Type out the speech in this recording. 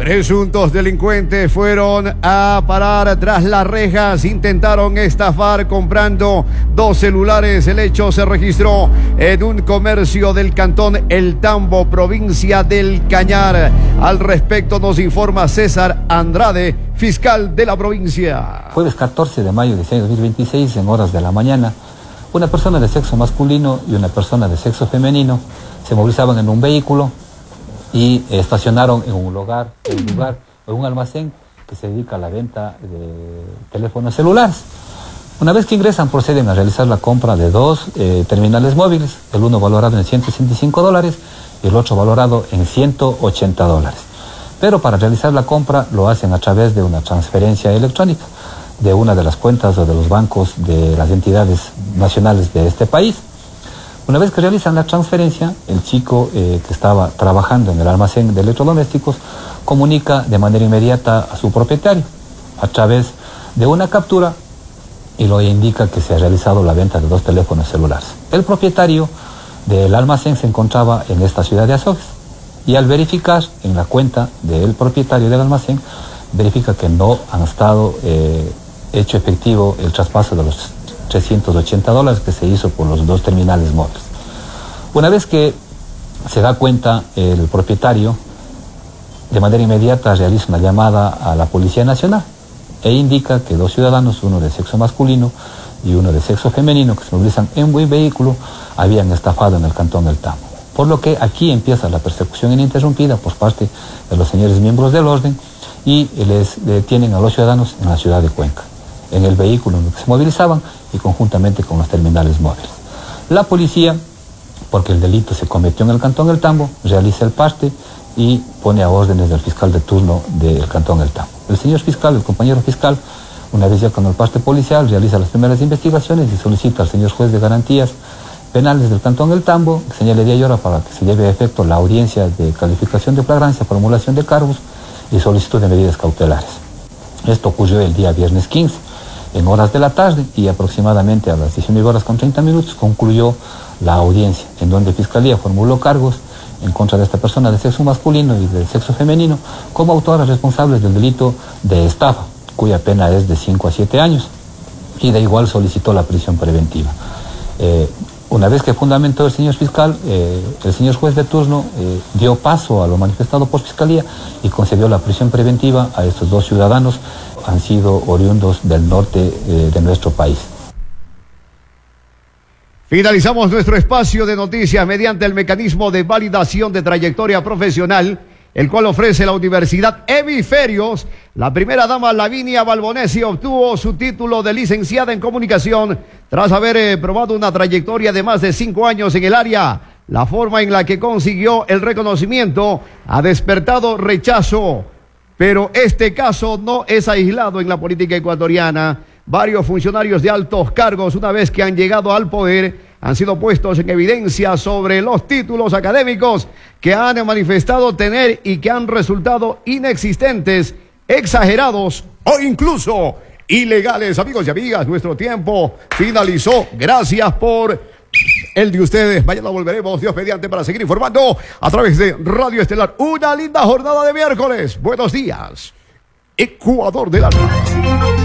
Presuntos delincuentes fueron a parar tras las rejas, intentaron estafar comprando 2 celulares. El hecho se registró en un comercio del cantón El Tambo, provincia del Cañar. Al respecto nos informa César Andrade, fiscal de la provincia. Jueves 14 de mayo de 2026, en horas de la mañana, una persona de sexo masculino y una persona de sexo femenino se movilizaban en un vehículo y estacionaron en un almacén que se dedica a la venta de teléfonos celulares. Una vez que ingresan, proceden a realizar la compra de 2 terminales móviles, el uno valorado en $165 y el otro valorado en $180. Pero para realizar la compra lo hacen a través de una transferencia electrónica de una de las cuentas o de los bancos de las entidades nacionales de este país. Una vez que realizan la transferencia, el chico que estaba trabajando en el almacén de electrodomésticos comunica de manera inmediata a su propietario a través de una captura y lo indica que se ha realizado la venta de 2 teléfonos celulares. El propietario del almacén se encontraba en esta ciudad de Azogues y al verificar en la cuenta del propietario del almacén, verifica que no han estado hecho efectivo el traspaso de los $380 que se hizo por los 2 terminales móviles. Una vez que se da cuenta el propietario, de manera inmediata realiza una llamada a la Policía Nacional e indica que 2 ciudadanos, uno de sexo masculino y uno de sexo femenino, que se movilizan en un vehículo, habían estafado en el cantón del Tambo. Por lo que aquí empieza la persecución ininterrumpida por parte de los señores miembros del orden y les detienen a los ciudadanos en la ciudad de Cuenca, en el vehículo en el que se movilizaban y conjuntamente con los terminales móviles. La policía, porque el delito se cometió en el cantón El Tambo, realiza el parte y pone a órdenes del fiscal de turno del cantón El Tambo. El señor fiscal, el compañero fiscal, una vez ya con el parte policial, realiza las primeras investigaciones y solicita al señor juez de garantías penales del cantón El Tambo que señale día y hora para que se lleve a efecto la audiencia de calificación de flagrancia, formulación de cargos y solicitud de medidas cautelares. Esto ocurrió el día viernes 15, en horas de la tarde, y aproximadamente a las 19:30 concluyó la audiencia, en donde Fiscalía formuló cargos en contra de esta persona de sexo masculino y de sexo femenino como autores responsables del delito de estafa, cuya pena es de 5 a 7 años, y de igual solicitó la prisión preventiva. Una vez que fundamentó el señor fiscal, el señor juez de turno dio paso a lo manifestado por Fiscalía y concedió la prisión preventiva a estos 2 ciudadanos. Han sido oriundos del norte de nuestro país. Finalizamos nuestro espacio de noticias mediante el mecanismo de validación de trayectoria profesional, el cual ofrece la Universidad Hemisferios. La primera dama Lavinia Balbonesi obtuvo su título de licenciada en comunicación tras haber probado una trayectoria de más de 5 años en el área. La forma en la que consiguió el reconocimiento ha despertado rechazo, pero este caso no es aislado en la política ecuatoriana. Varios funcionarios de altos cargos, una vez que han llegado al poder, han sido puestos en evidencia sobre los títulos académicos que han manifestado tener y que han resultado inexistentes, exagerados o incluso ilegales. Amigos y amigas, nuestro tiempo finalizó. Gracias por el de ustedes. Mañana volveremos, Dios mediante, para seguir informando a través de Radio Estelar. Una linda jornada de miércoles. Buenos días, Ecuador del alma.